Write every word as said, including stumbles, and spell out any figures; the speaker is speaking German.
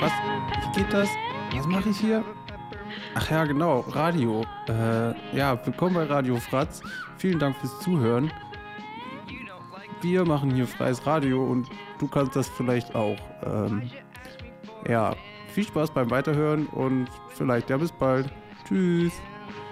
Was? Wie geht das? Was mache ich hier? Ach ja, genau, Radio. Äh, ja, willkommen bei Radio Fratz. Vielen Dank fürs Zuhören. Wir machen hier freies Radio und du kannst das vielleicht auch. Ähm, ja, viel Spaß beim Weiterhören und vielleicht ja bis bald. Tschüss.